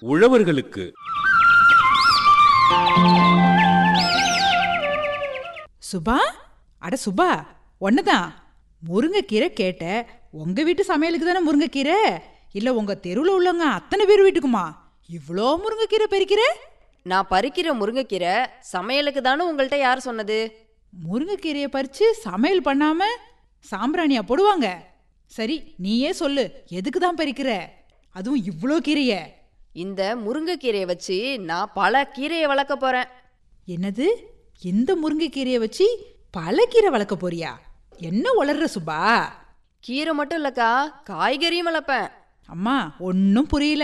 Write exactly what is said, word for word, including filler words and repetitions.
உழவர்களுக்கு. சுபா, அட சுபா, ஒன்னதான் முருங்கைக்கீரை கேட்ட. உங்க வீட்டு சமையலுக்கு தானே முருங்கைக்கீரை, இல்ல உங்க தெருவில் உள்ளவங்க அத்தனை பேர் வீட்டுக்குமா இவ்வளோ முருங்கைக்கீரை பறிக்கிற? நான் பறிக்கிற முருங்கைக்கீரை சமையலுக்கு தானே உங்கள்கிட்ட யார் சொன்னது? முருங்கைக்கீரையை பறிச்சு சமையல் பண்ணாம சாம்பிராணியா போடுவாங்க? சரி, நீயே சொல்லு, எதுக்கு தான் பறிக்கிற, அதுவும் இவ்வளோ கீரைய? இந்த முருங்கைக்கீரையை வச்சு நான் பல கீரையை வளர்க்க போறேன். என்னது, இந்த முருங்கைக்கீரையை வச்சு பல கீரை வளர்க்க போறியா? என்ன வளர்ற சுபா? கீரை மட்டும் இல்லக்கா, காய்கறியும் வளர்ப்பேன். அம்மா, ஒன்னும் புரியல.